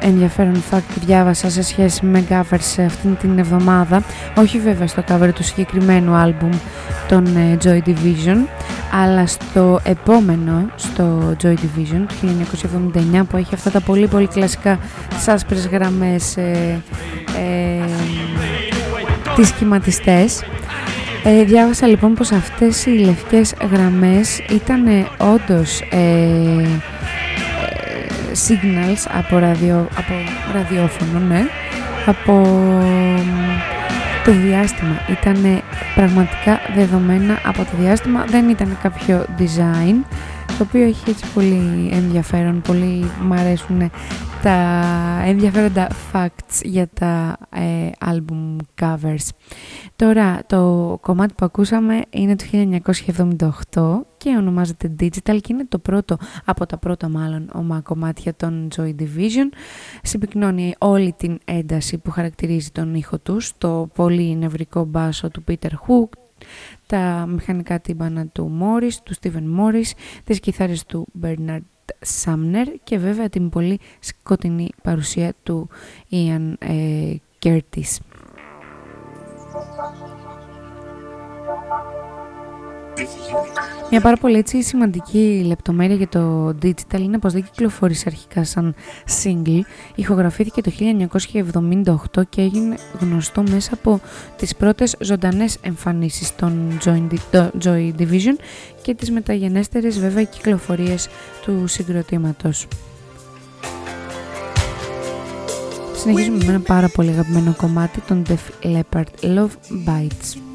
ενδιαφέρον fact που διάβασα σε σχέση με covers αυτήν την εβδομάδα, όχι βέβαια στο cover του συγκεκριμένου άλμπουμ των Joy Division, αλλά στο επόμενο, στο Joy Division του 1979, που έχει αυτά τα πολύ πολύ κλασικά, τις άσπρες γραμμές, τις σχηματιστές. Διάβασα λοιπόν πως αυτές οι λευκές γραμμές ήταν όντως signals από ραδιόφωνο, ναι, από το διάστημα. Ήταν πραγματικά δεδομένα από το διάστημα, δεν ήταν κάποιο design, το οποίο έχει έτσι πολύ ενδιαφέρον. Πολύ μου αρέσουν τα ενδιαφέροντα facts για τα album covers. Τώρα το κομμάτι που ακούσαμε είναι του 1978 και ονομάζεται Digital και είναι το πρώτο από τα πρώτα μάλλον κομμάτια των Joy Division. Συμπυκνώνει όλη την ένταση που χαρακτηρίζει τον ήχο τους, το πολύ νευρικό μπάσο του Peter Hook, τα μηχανικά τύμπανα του Morris, του Steven Morris, τις κιθάρες του Bernard Sumner και βέβαια την πολύ σκοτεινή παρουσία του Ian Curtis. Μια πάρα πολύ έτσι σημαντική λεπτομέρεια για το Digital είναι πως δεν κυκλοφόρησε αρχικά σαν single. Ηχογραφήθηκε το 1978 και έγινε γνωστό μέσα από τις πρώτες ζωντανές εμφανίσεις των Joy Division και τις μεταγενέστερες βέβαια κυκλοφορίες του συγκροτήματος. Συνεχίζουμε με ένα πάρα πολύ αγαπημένο κομμάτι, τον Def Leppard, Love Bites.